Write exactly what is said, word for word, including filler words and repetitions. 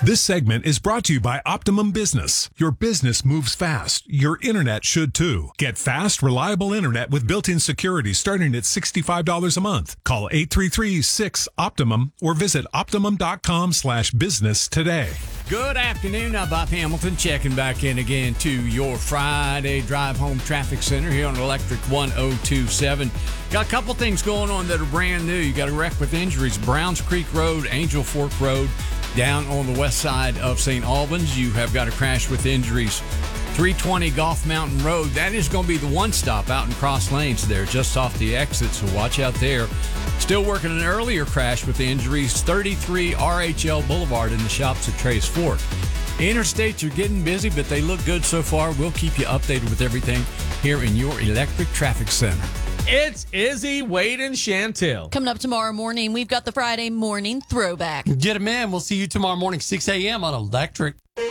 This segment is brought to you by Optimum Business. Your business moves fast. Your internet should too. Get fast, reliable internet with built-in security starting at sixty-five dollars a month. Call eight three three, six, OPTIMUM or visit optimum.com slash business today. Good afternoon. I'm Bob Hamilton checking back in again to your Friday Drive Home Traffic Center here on Electric one oh two point seven. Got a couple things going on that are brand new. You got a wreck with injuries. Browns Creek Road, Angel Fork Road, down on the west side of Saint Albans. You have got a crash with injuries. three twenty Golf Mountain Road. That is going to be the one stop out in Cross Lanes there, just off the exit, so watch out there. Still working an earlier crash with the injuries. thirty-three R H L Boulevard in the shops at Trace Fork. Interstates are getting busy, but they look good so far. We'll keep you updated with everything here in your Electric Traffic Center. It's Izzy, Wade, and Chantel. Coming up tomorrow morning, we've got the Friday morning throwback. Get them in. We'll see you tomorrow morning, six a.m. on Electric.